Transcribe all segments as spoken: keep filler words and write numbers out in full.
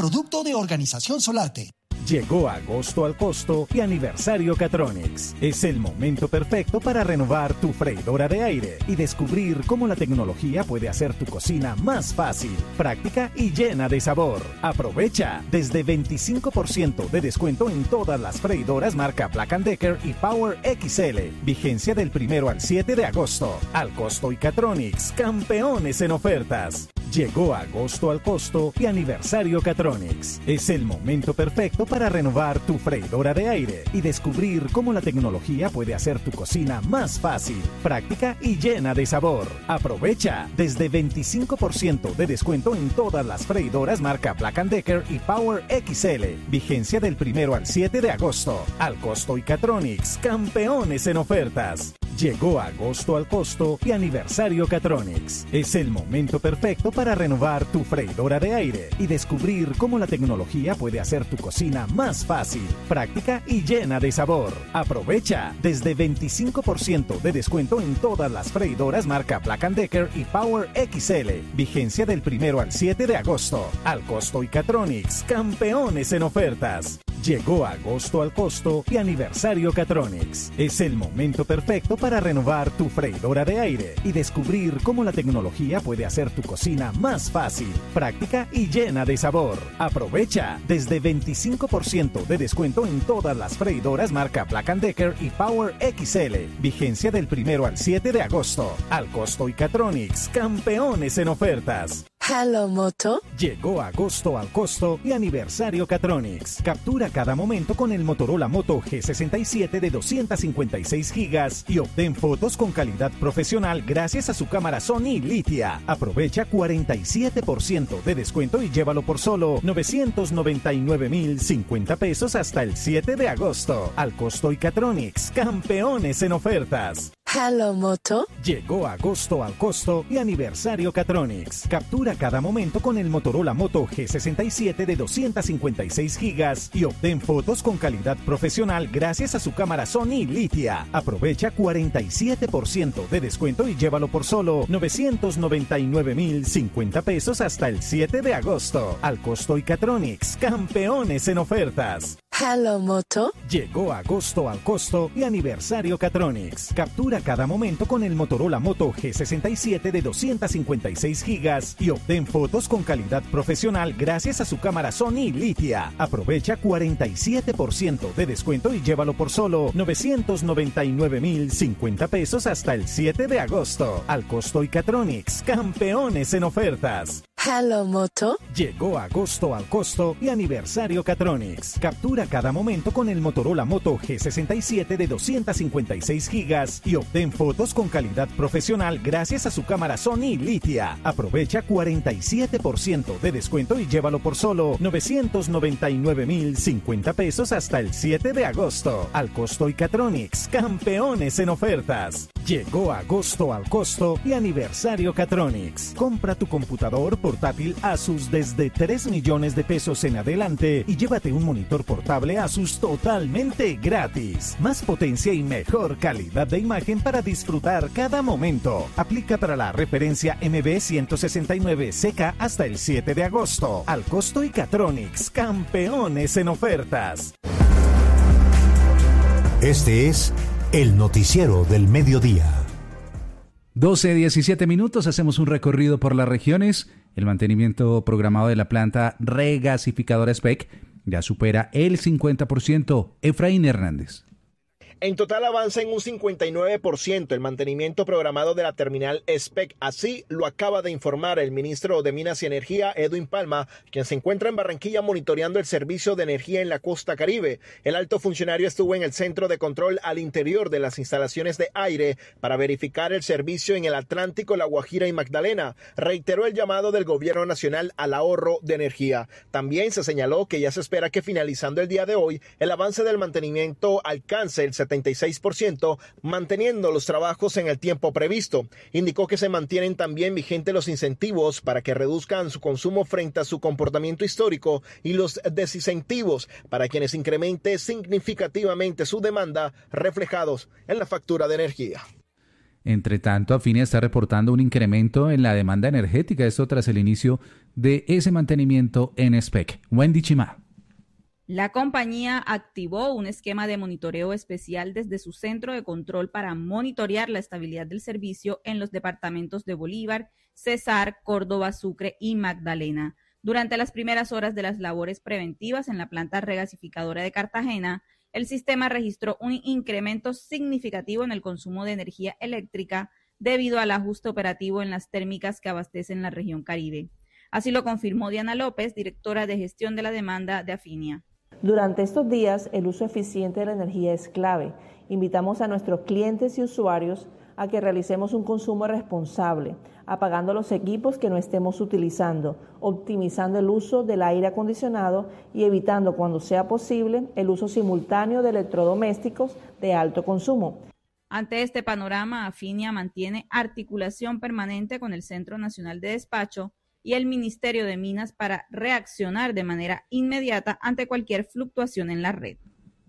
producto de Organización Solarte. Llegó agosto al costo y aniversario Catronics. Es el momento perfecto para renovar tu freidora de aire y descubrir cómo la tecnología puede hacer tu cocina más fácil, práctica y llena de sabor. Aprovecha desde veinticinco por ciento de descuento en todas las freidoras marca Black and Decker y Power X L. Vigencia del primero al siete de agosto. Al costo y Catronics, campeones en ofertas. Llegó agosto al costo y aniversario Catronics. Es el momento perfecto para renovar tu freidora de aire y descubrir cómo la tecnología puede hacer tu cocina más fácil, práctica y llena de sabor. Aprovecha desde veinticinco por ciento de descuento en todas las freidoras marca Black and Decker y Power X L. Vigencia del primero al siete de agosto. Al costo y Catronics, campeones en ofertas. Llegó agosto al costo y aniversario Catronics. Es el momento perfecto para renovar tu freidora de aire y descubrir cómo la tecnología puede hacer tu cocina más fácil, práctica y llena de sabor. Aprovecha desde veinticinco por ciento de descuento en todas las freidoras marca Black and Decker y Power X L. Vigencia del primero al siete de agosto. Al costo y Catronics, campeones en ofertas. Llegó agosto al costo y aniversario Catronics. Es el momento perfecto para renovar tu freidora de aire y descubrir cómo la tecnología puede hacer tu cocina más fácil, práctica y llena de sabor. Aprovecha desde veinticinco por ciento de descuento en todas las freidoras marca Black and Decker y Power X L. Vigencia del primero al siete de agosto. Al costo y Catronics, campeones en ofertas. Hello Moto. Llegó agosto al costo y aniversario Catronics. Captura cada momento con el Motorola Moto G sesenta y siete de doscientos cincuenta y seis gigas y obtén fotos con calidad profesional gracias a su cámara Sony Litia. Aprovecha cuarenta y siete por ciento de descuento y llévalo por solo novecientos noventa y nueve mil cincuenta pesos hasta el siete de agosto. Al costo y Catronics, campeones en ofertas. Hello Moto. Llegó agosto al costo y aniversario Catronics. Captura cada momento con el Motorola Moto G sesenta y siete de doscientos cincuenta y seis gigas y obtén fotos con calidad profesional gracias a su cámara Sony Litia. Aprovecha cuarenta y siete por ciento de descuento y llévalo por solo novecientos noventa y nueve mil cincuenta pesos hasta el siete de agosto. Al costo y Catronics, campeones en ofertas. Hello Moto. Llegó agosto al costo y aniversario Catronics. Captura cada momento con el Motorola Moto G sesenta y siete de doscientos cincuenta y seis gigas y obtén fotos con calidad profesional gracias a su cámara Sony Litia. Aprovecha cuarenta y siete por ciento de descuento y llévalo por solo novecientos noventa y nueve mil cincuenta pesos hasta el siete de agosto. Al costo y Catronics, campeones en ofertas. Hello Moto. Llegó agosto al costo y aniversario Catronics. Captura cada momento con el Motorola Moto G sesenta y siete de doscientos cincuenta y seis gigas y obtén fotos con calidad profesional gracias a su cámara Sony Litia. Aprovecha cuarenta y siete por ciento de descuento y llévalo por solo novecientos noventa y nueve mil cincuenta pesos hasta el siete de agosto. Al costo y Catronics, campeones en ofertas. Llegó agosto al costo y aniversario Catronics. Compra tu computador portátil Asus desde tres millones de pesos en adelante y llévate un monitor portable Asus totalmente gratis. Más potencia y mejor calidad de imagen para disfrutar cada momento. Aplica para la referencia M B ciento sesenta y nueve C K hasta el siete de agosto. Al costo y Catronics, campeones en ofertas. Este es el noticiero del mediodía. doce diecisiete minutos, hacemos un recorrido por las regiones. El mantenimiento programado de la planta regasificadora S P E C ya supera el cincuenta por ciento. Efraín Hernández. En total avanza en un cincuenta y nueve por ciento el mantenimiento programado de la terminal S P E C. Así lo acaba de informar el ministro de Minas y Energía, Edwin Palma, quien se encuentra en Barranquilla monitoreando el servicio de energía en la costa Caribe. El alto funcionario estuvo en el centro de control al interior de las instalaciones de aire para verificar el servicio en el Atlántico, La Guajira y Magdalena. Reiteró el llamado del gobierno nacional al ahorro de energía. También se señaló que ya se espera que finalizando el día de hoy, el avance del mantenimiento alcance el setenta y seis por ciento, manteniendo los trabajos en el tiempo previsto. Indicó que se mantienen también vigentes los incentivos para que reduzcan su consumo frente a su comportamiento histórico y los desincentivos para quienes incremente significativamente su demanda, reflejados en la factura de energía. Entre tanto, Afine está reportando un incremento en la demanda energética, esto tras el inicio de ese mantenimiento en S P E C. Wendy Chimá. La compañía activó un esquema de monitoreo especial desde su centro de control para monitorear la estabilidad del servicio en los departamentos de Bolívar, Cesar, Córdoba, Sucre y Magdalena. Durante las primeras horas de las labores preventivas en la planta regasificadora de Cartagena, el sistema registró un incremento significativo en el consumo de energía eléctrica debido al ajuste operativo en las térmicas que abastecen la región Caribe. Así lo confirmó Diana López, directora de gestión de la demanda de Afinia. Durante estos días, el uso eficiente de la energía es clave. Invitamos a nuestros clientes y usuarios a que realicemos un consumo responsable, apagando los equipos que no estemos utilizando, optimizando el uso del aire acondicionado y evitando, cuando sea posible, el uso simultáneo de electrodomésticos de alto consumo. Ante este panorama, Afinia mantiene articulación permanente con el Centro Nacional de Despacho y el Ministerio de Minas para reaccionar de manera inmediata ante cualquier fluctuación en la red.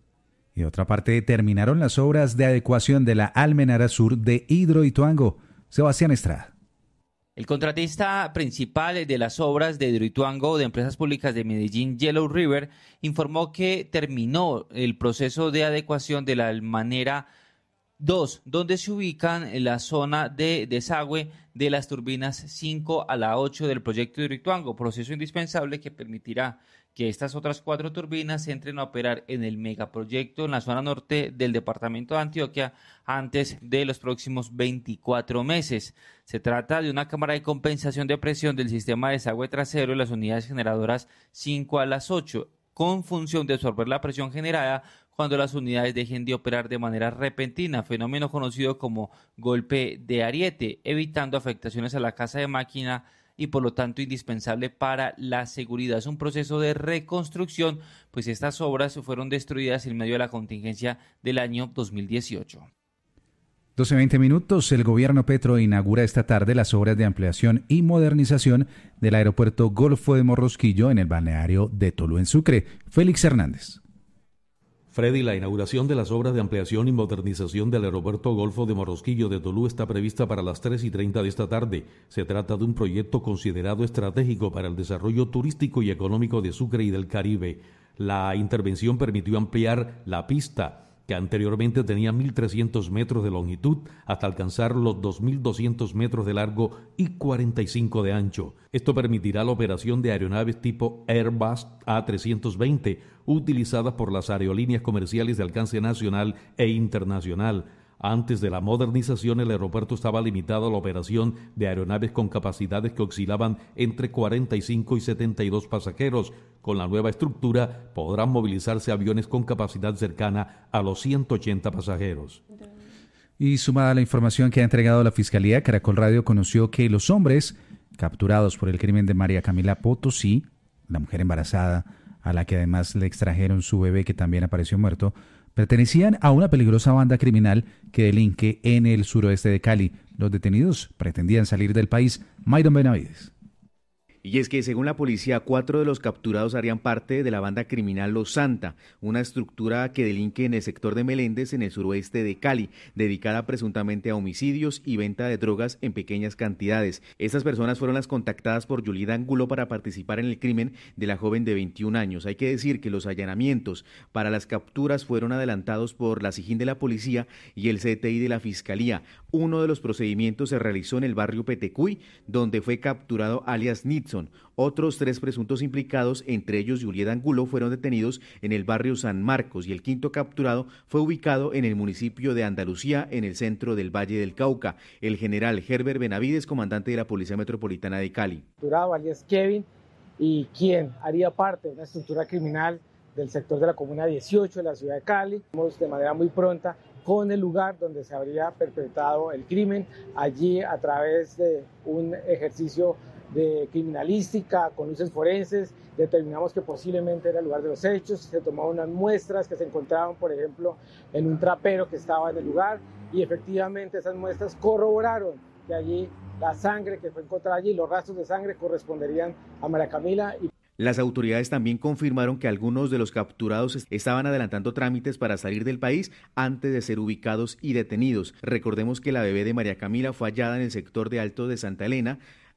Y de otra parte, terminaron las obras de adecuación de la Almenara Sur de Hidroituango. Sebastián Estrada. El contratista principal de las obras de Hidroituango de Empresas Públicas de Medellín, Yellow River, informó que terminó el proceso de adecuación de la Almenara dos, donde se ubican en la zona de desagüe de las turbinas cinco a la ocho del proyecto de Hidroituango, proceso indispensable que permitirá que estas otras cuatro turbinas entren a operar en el megaproyecto en la zona norte del departamento de Antioquia antes de los próximos veinticuatro meses. Se trata de una cámara de compensación de presión del sistema de desagüe trasero de las unidades generadoras cinco a las ocho, con función de absorber la presión generada cuando las unidades dejen de operar de manera repentina, fenómeno conocido como golpe de ariete, evitando afectaciones a la casa de máquina y por lo tanto indispensable para la seguridad. Es un proceso de reconstrucción, pues estas obras fueron destruidas en medio de la contingencia del año dos mil dieciocho. doce veinte minutos, el gobierno Petro inaugura esta tarde las obras de ampliación y modernización del aeropuerto Golfo de Morrosquillo en el balneario de Tolú en Sucre. Félix Hernández. Freddy, la inauguración de las obras de ampliación y modernización del aeropuerto Golfo de Morrosquillo de Tolú está prevista para las tres y treinta de esta tarde. Se trata de un proyecto considerado estratégico para el desarrollo turístico y económico de Sucre y del Caribe. La intervención permitió ampliar la pista, que anteriormente tenía mil trescientos metros de longitud, hasta alcanzar los dos mil doscientos metros de largo y cuarenta y cinco de ancho. Esto permitirá la operación de aeronaves tipo Airbus A trescientos veinte, utilizadas por las aerolíneas comerciales de alcance nacional e internacional. Antes de la modernización, el aeropuerto estaba limitado a la operación de aeronaves con capacidades que oscilaban entre cuarenta y cinco y setenta y dos pasajeros. Con la nueva estructura podrán movilizarse aviones con capacidad cercana a los ciento ochenta pasajeros. Y sumada a la información que ha entregado la Fiscalía, Caracol Radio conoció que los hombres capturados por el crimen de María Camila Potosí, la mujer embarazada a la que además le extrajeron su bebé que también apareció muerto, pertenecían a una peligrosa banda criminal que delinque en el suroeste de Cali. Los detenidos pretendían salir del país. Mayron Benavides. Y es que, según la policía, cuatro de los capturados harían parte de la banda criminal Los Santa, una estructura que delinque en el sector de Meléndez, en el suroeste de Cali, dedicada presuntamente a homicidios y venta de drogas en pequeñas cantidades. Estas personas fueron las contactadas por Yulida Angulo para participar en el crimen de la joven de veintiún años. Hay que decir que los allanamientos para las capturas fueron adelantados por la SIJIN de la policía y el C T I de la Fiscalía. Uno de los procedimientos se realizó en el barrio Petecuy, donde fue capturado alias Nixon. Otros tres presuntos implicados, entre ellos Yulida Angulo, fueron detenidos en el barrio San Marcos y el quinto capturado fue ubicado en el municipio de Andalucía, en el centro del Valle del Cauca. El general Herbert Benavides, comandante de la Policía Metropolitana de Cali. Capturado alias Kevin, y quien haría parte de una estructura criminal del sector de la Comuna dieciocho de la ciudad de Cali. Vamos de manera muy pronta con el lugar donde se habría perpetrado el crimen, allí a través de un ejercicio de criminalística con luces forenses, determinamos que posiblemente era el lugar de los hechos. Se tomaron unas muestras que se encontraban, por ejemplo, en un trapero que estaba en el lugar, y efectivamente esas muestras corroboraron que allí la sangre que fue encontrada allí, los rastros de sangre corresponderían a María Camila. Y las autoridades también confirmaron que algunos de los capturados estaban adelantando trámites para salir del país antes de ser ubicados y detenidos. Recordemos que la bebé de María Camila fue hallada en el sector de Alto de Santa Elena,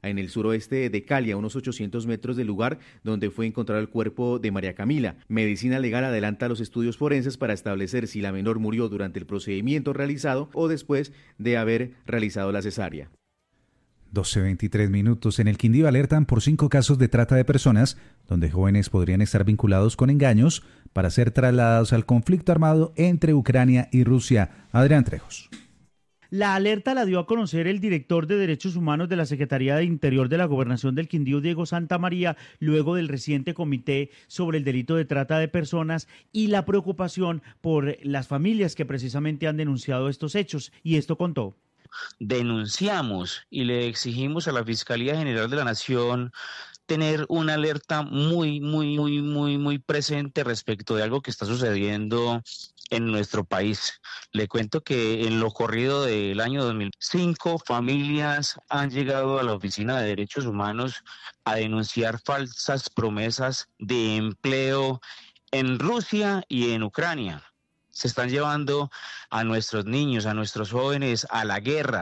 en el suroeste de Cali, a unos ochocientos metros del lugar donde fue encontrado el cuerpo de María Camila. Medicina Legal adelanta los estudios forenses para establecer si la menor murió durante el procedimiento realizado o después de haber realizado la cesárea. doce veintitrés minutos. En el Quindío alertan por cinco casos de trata de personas, donde jóvenes podrían estar vinculados con engaños para ser trasladados al conflicto armado entre Ucrania y Rusia. Adrián Trejos. La alerta la dio a conocer el director de Derechos Humanos de la Secretaría de Interior de la Gobernación del Quindío, Diego Santamaría, luego del reciente comité sobre el delito de trata de personas y la preocupación por las familias que precisamente han denunciado estos hechos. Y esto contó. Denunciamos y le exigimos a la Fiscalía General de la Nación tener una alerta muy, muy, muy, muy, muy presente respecto de algo que está sucediendo en nuestro país. Le cuento que en lo corrido del año dos mil cinco, familias han llegado a la Oficina de Derechos Humanos a denunciar falsas promesas de empleo en Rusia y en Ucrania. Se están llevando a nuestros niños, a nuestros jóvenes a la guerra.